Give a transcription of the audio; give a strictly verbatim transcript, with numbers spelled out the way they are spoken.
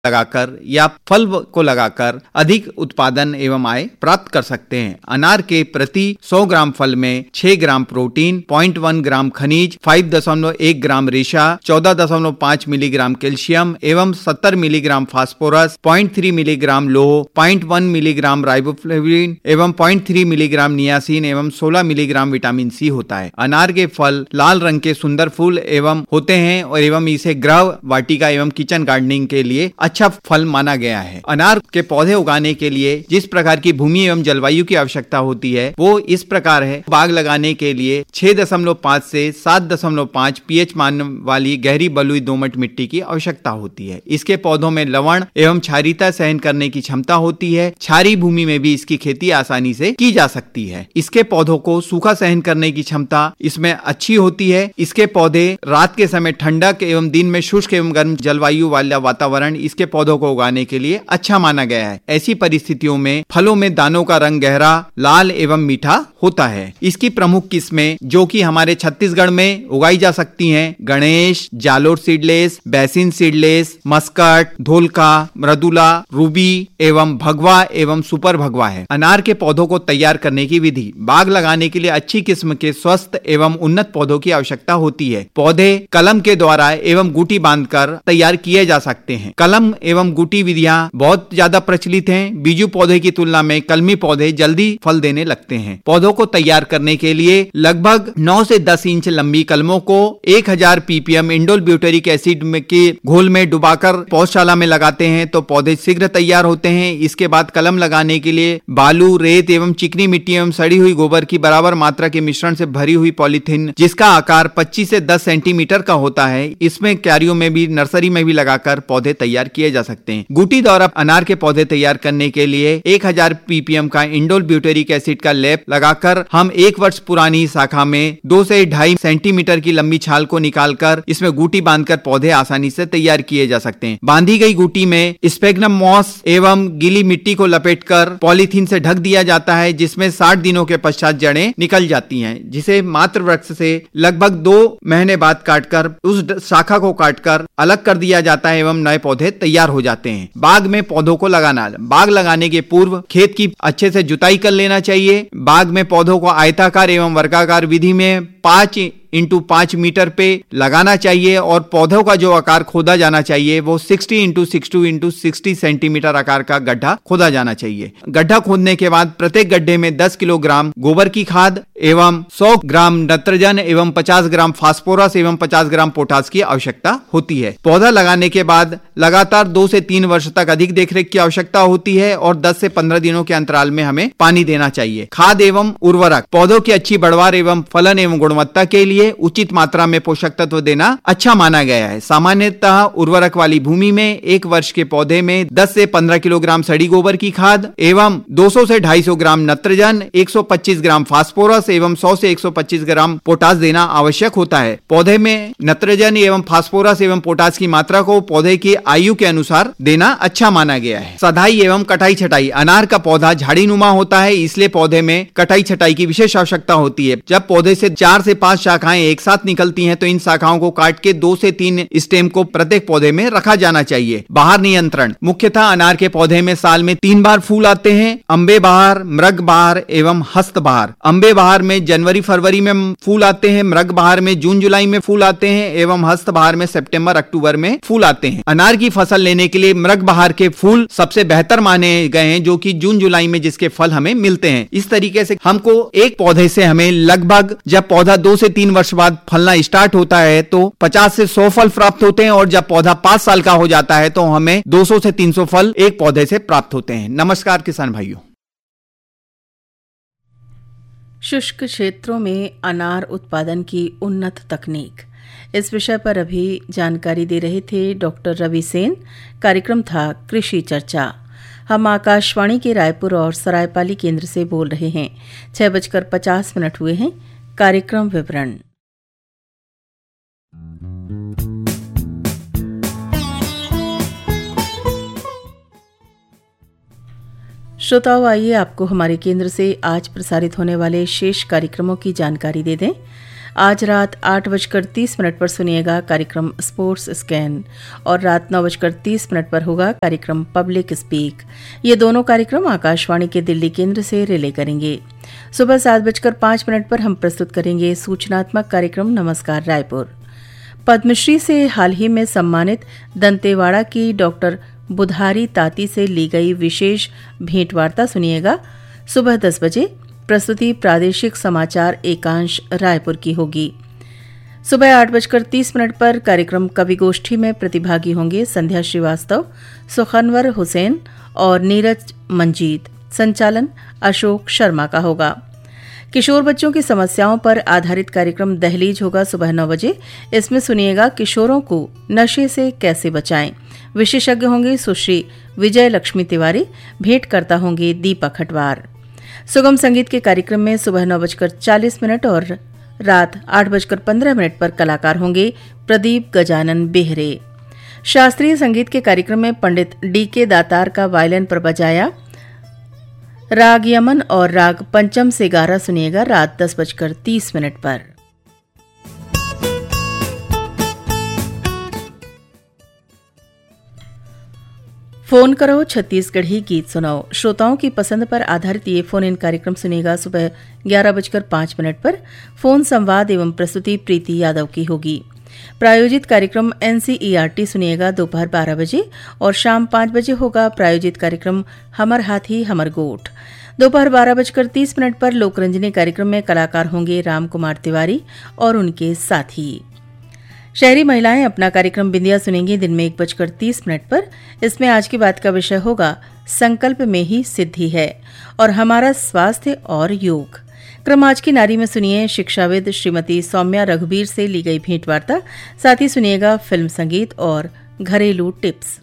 लगाकर या फल को लगाकर अधिक उत्पादन एवं आय प्राप्त कर सकते हैं। अनार के प्रति सौ ग्राम फल में छह gram protein, point one gram खनिज, पाँच दशमलव एक ग्राम रेशा, चौदह दशमलव पाँच मिलीग्राम कैल्शियम एवं सत्तर मिलीग्राम फास्फोरस, पॉइंट तीन मिलीग्राम लोह, पॉइंट वन मिलीग्राम राइबोफ्लेविन एवं पॉइंट तीन मिलीग्राम नियासिन एवं सोलह मिलीग्राम विटामिन सी होता है। अनार के फल लाल रंग के सुंदर फूल एवं होते हैं और एवं इसे गृह वाटिका एवं किचन गार्डनिंग के लिए अच्छा फल माना गया है। अनार के पौधे उगाने के लिए जिस प्रकार की भूमि एवं जलवायु की आवश्यकता होती है वो इस प्रकार है। बाग लगाने के लिए छह दशमलव पाँच से सात दशमलव पाँच पीएच मान वाली गहरी बलुई दोमट मिट्टी की आवश्यकता होती है। इसके पौधों में लवण एवं क्षारीयता सहन करने की क्षमता होती है। क्षारीय भूमि में भी इसकी खेती आसानी से की जा सकती है। इसके पौधों को सूखा सहन करने की क्षमता इसमें अच्छी होती है। इसके पौधे रात के समय ठंडक एवं दिन में शुष्क एवं गर्म जलवायु वाला वातावरण इसके पौधों को उगाने के लिए अच्छा माना गया है। ऐसी परिस्थितियों में फलों में दानों का रंग गहरा लाल एवं मीठा होता है। इसकी प्रमुख किस्में जो कि हमारे छत्तीसगढ़ में उगाई जा सकती हैं, Ganesh, Jalore seedless, basin seedless, Muscat, Dholka, Mridula, Ruby एवं भगवा एवं सुपर भगवा है। अनार के पौधों को तैयार करने की विधि। बाग लगाने के लिए अच्छी किस्म के स्वस्थ एवं उन्नत पौधों की आवश्यकता होती है। पौधे कलम के द्वारा एवं गुटी बांधकर तैयार किए जा सकते हैं। कलम एवं गुटी विधियां बहुत ज्यादा प्रचलित हैं। बीजू पौधे की तुलना में कलमी पौधे जल्दी फल देने लगते हैं। पौधों को तैयार करने के लिए लगभग नौ से दस इंच लंबी कलमों को एक हज़ार पीपीएम इंडोल ब्यूटेरिक एसिड में के घोल में डुबाकर पौधशाला में लगाते हैं तो पौधे शीघ्र तैयार होते हैं। इसके बाद कलम लगाने के लिए बालू, रेत एवं चिकनी मिट्टी एवं सड़ी हुई गोबर की बराबर मात्रा के मिश्रण से भरी हुई पॉलीथीन जिसका आकार पच्चीस से दस सेंटीमीटर का होता है, इसमें क्यारियों में भी नर्सरी में भी लगाकर पौधे तैयार किए जा सकते हैं। गुटी द्वारा अनार के पौधे तैयार करने के लिए एक हज़ार पीपीएम का इंडोल ब्यूटेरिक एसिड का लेप लगाकर हम एक वर्ष पुरानी शाखा में दो से ढाई सेंटीमीटर की लंबी छाल को निकालकर इसमें गुटी बांधकर पौधे आसानी से तैयार किए जा सकते हैं। बांधी गई गुटी में स्पेग्नम मॉस एवं गीली मिट्टी को लपेटकर पॉलीथीन से ढक दिया जाता है जिसमें साठ दिनों के पश्चात जड़ें निकल जाती हैं, जिसे मात्र वृक्ष से लगभग दो महीने बाद काटकर उस शाखा को काटकर अलग कर दिया जाता है एवं नए पौधे तैयार हो जाते हैं। बाग में पौधों को लगाना। बाग लगाने के पूर्व खेत की अच्छे से जुताई कर लेना चाहिए। बाग में पौधों को आयताकार एवं वर्गाकार विधि में पांच इंटू पांच मीटर पे लगाना चाहिए और पौधों का जो आकार खोदा जाना चाहिए वो साठ इंटू साठ इंटू साठ सेंटीमीटर आकार का गड्ढा खोदा जाना चाहिए। गड्ढा खोदने के बाद प्रत्येक गड्ढे में दस किलोग्राम गोबर की खाद एवं सौ ग्राम नत्रजन एवं पचास ग्राम फास्फोरस एवं पचास ग्राम पोटास की आवश्यकता होती है। पौधा लगाने के बाद लगातार दो से तीन वर्ष तक अधिक देखरेख की आवश्यकता होती है और दस से पंद्रह दिनों के अंतराल में हमें पानी देना चाहिए। खाद एवं उर्वरक। पौधों की अच्छी बढ़वार एवं फलन एवं गुणवत्ता के लिए उचित मात्रा में पोषक तत्व देना अच्छा माना गया है। सामान्यतः उर्वरक वाली भूमि में एक वर्ष के पौधे में दस से पंद्रह किलोग्राम सड़ी गोबर की खाद एवं दो सौ से ढाई सौ ग्राम नत्रजन, एक सौ पच्चीस ग्राम फास्फोरस एवं सौ से एक सौ पच्चीस ग्राम पोटास देना आवश्यक होता है। पौधे में नत्रजन एवं फास्फोरस एवं पोटास की मात्रा को पौधे की आयु के अनुसार देना अच्छा माना गया है। सदाई एवं कटाई छटाई। अनार का पौधा झाड़ीनुमा होता है, इसलिए पौधे में कटाई छटाई की विशेष आवश्यकता होती है। जब पौधे से चार से पांच शाखाएं एक साथ निकलती हैं तो इन शाखाओं को काट के दो से तीन स्टेम को प्रत्येक पौधे में रखा जाना चाहिए। बाहर नियंत्रण। मुख्यतः अनार के पौधे में साल में तीन बार फूल आते हैं, अम्बे बहार, मृग बहार एवं हस्त बहार। अम्बे बहार में जनवरी फरवरी में फूल आते हैं, मृग बहार में जून जुलाई में फूल आते हैं एवं हस्त बहार में सितंबर अक्टूबर में फूल आते हैं। अनार की फसल लेने के लिए मृग बहार के फूल सबसे बेहतर माने गए हैं जो कि जून जुलाई में जिसके फल हमें मिलते हैं। इस तरीके से हमको एक पौधे से हमें लगभग जब पौधा दो से तीन वर्ष बाद फलना स्टार्ट होता है तो पचास से सौ फल प्राप्त होते हैं और जब पौधा पांच साल का हो जाता है तो हमें दो सौ से तीन सौ फल एक पौधे से प्राप्त होते हैं। नमस्कार किसान भाइयों। शुष्क क्षेत्रों में अनार उत्पादन की उन्नत तकनीक, इस विषय पर अभी जानकारी दे रहे थे डॉक्टर रवि सेन। कार्यक्रम था कृषि चर्चा। हम आकाशवाणी के रायपुर और सरायपाली केंद्र से बोल रहे हैं। छह बजकर पचास मिनट हुए हैं। कार्यक्रम विवरण। श्रोताओं, आइए आपको हमारे केंद्र से आज प्रसारित होने वाले शेष कार्यक्रमों की जानकारी दे दें। आज रात आठ बजकर तीस मिनट पर सुनिएगा कार्यक्रम स्पोर्ट्स स्कैन और रात नौ बजकर तीस मिनट पर होगा कार्यक्रम पब्लिक स्पीक। ये दोनों कार्यक्रम आकाशवाणी के दिल्ली केंद्र से रिले करेंगे। सुबह सात बजकर पाँच मिनट पर हम प्रस्तुत करेंगे सूचनात्मक कार्यक्रम नमस्कार रायपुर। पद्मश्री से हाल ही में सम्मानित दंतेवाड़ा की डॉक्टर बुधारी ताती से ली गई विशेष भेंटवार्ता सुनिएगा। सुबह दस बजे प्रस्तुति प्रादेशिक समाचार एकांश रायपुर की होगी। सुबह आठ बजकर तीस मिनट पर कार्यक्रम कवि गोष्ठी में प्रतिभागी होंगे संध्या श्रीवास्तव, सुखनवर हुसैन और नीरज मंजीत। संचालन अशोक शर्मा का होगा। किशोर बच्चों की समस्याओं पर आधारित कार्यक्रम दहलीज होगा सुबह नौ बजे। इसमें सुनिएगा किशोरों को नशे से कैसे बचाएं। विशेषज्ञ होंगे सुश्री विजय लक्ष्मी तिवारी, भेंटकर्ता होंगे दीपक हटवार। सुगम संगीत के कार्यक्रम में सुबह नौ बजकर चालीस मिनट और रात आठ बजकर पंद्रह मिनट पर कलाकार होंगे प्रदीप गजानन बेहरे। शास्त्रीय संगीत के कार्यक्रम में पंडित डी के दातार का वायलिन पर बजाया राग यमन और राग पंचम से गारा सुनिएगा रात दस बजकर तीस मिनट पर। फोन करो छत्तीसगढ़ी गीत सुनाओ। श्रोताओं की पसंद पर आधारित ये फोन इन कार्यक्रम सुनेगा सुबह ग्यारह बजकर पाँच मिनट पर। फोन संवाद एवं प्रस्तुति प्रीति यादव की होगी। प्रायोजित कार्यक्रम एनसीईआरटी सुनिएगा दोपहर बारह बजे और शाम पाँच बजे होगा प्रायोजित कार्यक्रम हमर हाथी हमर गोठ। दोपहर बारह बजकर तीस मिनट पर लोकरंजनी कार्यक्रम में कलाकार होंगे राम कुमार तिवारी और उनके साथी। शहरी महिलाएं अपना कार्यक्रम बिंदिया सुनेंगी दिन में एक बजकर तीस मिनट पर। इसमें आज की बात का विषय होगा संकल्प में ही सिद्धि है और हमारा स्वास्थ्य और योग। क्रम आज की नारी में सुनिए शिक्षाविद श्रीमती सौम्या रघुबीर से ली गई भेंटवार्ता। साथ ही सुनिएगा फिल्म संगीत और घरेलू टिप्स।